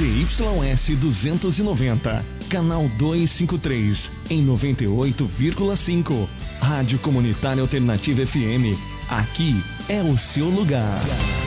ZYS 290, canal 253, em 98,5. Rádio Comunitária Alternativa FM. Aqui é o seu lugar.